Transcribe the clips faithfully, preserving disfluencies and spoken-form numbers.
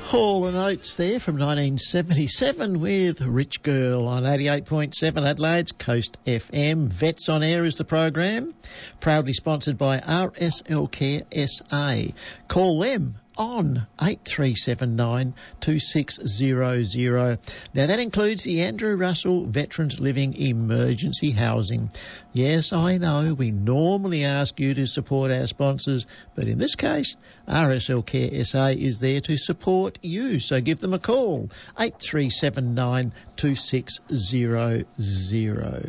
Hall and Oates there from nineteen seventy-seven with Rich Girl on eighty-eight point seven Adelaide's Coast F M. Vets on Air is the program, proudly sponsored by R S L Care S A. Call them on eight three seven nine two six zero zero. Now that includes the Andrew Russell Veterans Living Emergency Housing. Yes, I know we normally ask you to support our sponsors, but in this case, R S L Care S A is there to support you. So give them a call, eight three seven nine two six zero zero.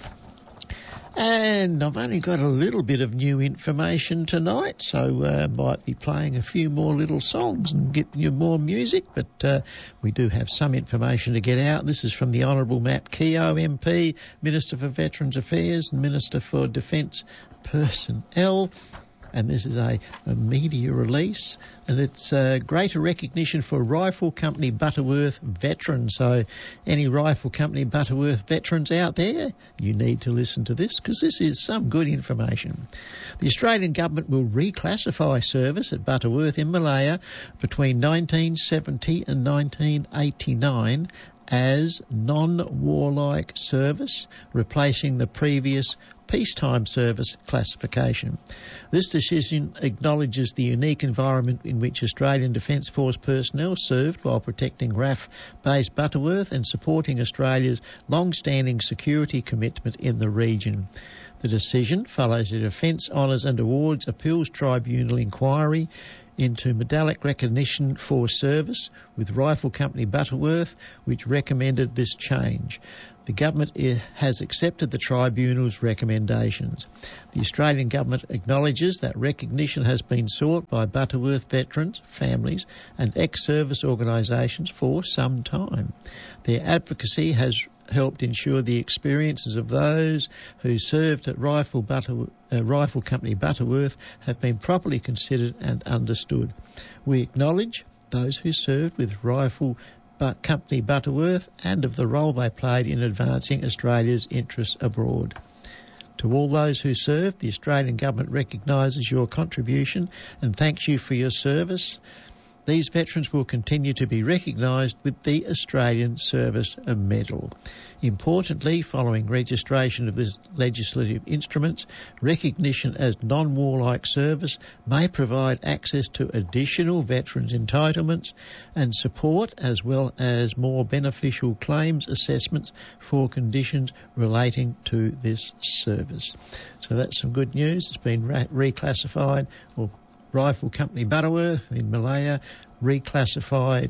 And I've only got a little bit of new information tonight, so uh, might be playing a few more little songs and getting you more music, but uh, we do have some information to get out. This is from the Honourable Matt Keogh M P, Minister for Veterans Affairs and Minister for Defence Personnel. And this is a, a media release, and it's uh, greater recognition for Rifle Company Butterworth veterans. So any Rifle Company Butterworth veterans out there, you need to listen to this because this is some good information. The Australian government will reclassify service at Butterworth in Malaya between nineteen seventy and nineteen eighty-nine as non-warlike service, replacing the previous peacetime service classification. This decision acknowledges the unique environment in which Australian Defence Force personnel served while protecting R A F Base Butterworth and supporting Australia's long-standing security commitment in the region. The decision follows the Defence Honours and Awards Appeals Tribunal inquiry into medallic recognition for service with Rifle Company Butterworth, which recommended this change. The government has accepted the tribunal's recommendations. The Australian government acknowledges that recognition has been sought by Butterworth veterans, families and ex-service organisations for some time. Their advocacy has helped ensure the experiences of those who served at Rifle, Butter, uh, Rifle Company Butterworth have been properly considered and understood. We acknowledge those who served with Rifle But Company Butterworth and of the role they played in advancing Australia's interests abroad. To all those who served, the Australian Government recognises your contribution and thanks you for your service. These veterans will continue to be recognised with the Australian Service Medal. Importantly, following registration of this legislative instruments, recognition as non-warlike service may provide access to additional veterans' entitlements and support, as well as more beneficial claims assessments for conditions relating to this service. So that's some good news. It's been ra- reclassified, or Rifle Company Butterworth in Malaya reclassified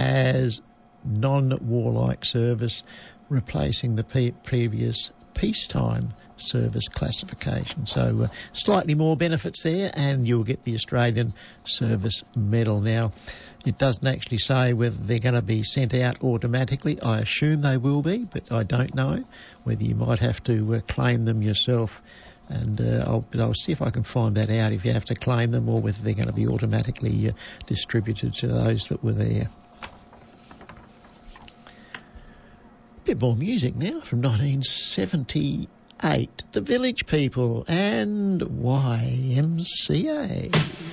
as non-warlike service, replacing the pe- previous peacetime service classification. So uh, slightly more benefits there, and you'll get the Australian Service Medal. Now, it doesn't actually say whether they're going to be sent out automatically. I assume they will be, but I don't know whether you might have to uh, claim them yourself. And uh, I'll, but I'll see if I can find that out, if you have to claim them or whether they're going to be automatically uh, distributed to those that were there. A bit more music now from nineteen seventy-eight. The Village People and Y M C A.